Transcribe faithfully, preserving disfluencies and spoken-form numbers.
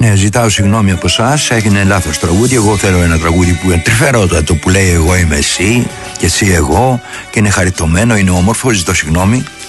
Ναι, ζητάω συγγνώμη από εσάς, έγινε λάθος τραγούδι. Εγώ θέλω ένα τραγούδι που είναι τρυφερότατο, που λέει εγώ είμαι εσύ και εσύ εγώ, και είναι χαριτωμένο, είναι όμορφο. Ζητώ συγγνώμη.